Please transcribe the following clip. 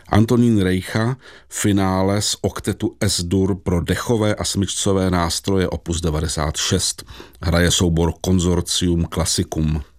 Antonín Rejcha, finále z oktetu S-dur pro dechové a smyčcové nástroje opus 96. Hraje soubor Konzorcium Classicum.